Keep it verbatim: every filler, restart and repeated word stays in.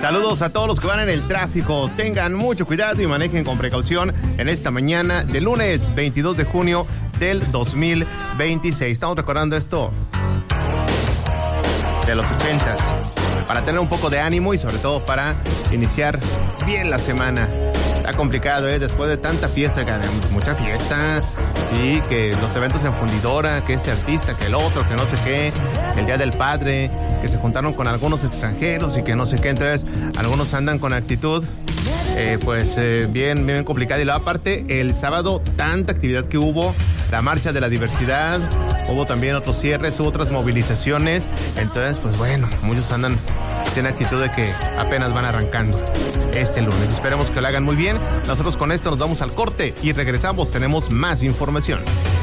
Saludos a todos los que van en el tráfico. Tengan mucho cuidado y manejen con precaución en esta mañana de lunes veintidós de junio del dos mil veintiséis. Estamos recordando esto de los ochentas para tener un poco de ánimo y sobre todo para iniciar bien la semana. Está complicado, ¿eh? Después de tanta fiesta, mucha fiesta, sí, que los eventos en fundidora, que este artista, que el otro, que no sé qué, el Día del Padre, que se juntaron con algunos extranjeros y que no sé qué, entonces algunos andan con actitud, eh, pues eh, bien, bien complicada. Y luego aparte, el sábado, tanta actividad que hubo, la marcha de la diversidad, hubo también otros cierres, hubo otras movilizaciones, entonces pues bueno, muchos andan sin actitud de que apenas van arrancando este lunes. Esperemos que lo hagan muy bien. Nosotros con esto nos vamos al corte y regresamos, tenemos más información.